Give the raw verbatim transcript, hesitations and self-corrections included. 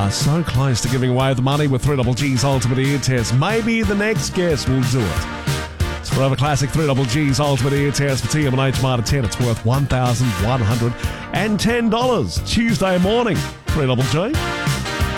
are so close to giving away the money with three G's Ultimate Ear Test. Maybe the next guest will do it. It's Forever Classic three G's Ultimate Ear Test for T M and H Marta ten. It's worth one thousand one hundred ten dollars Tuesday morning. three G.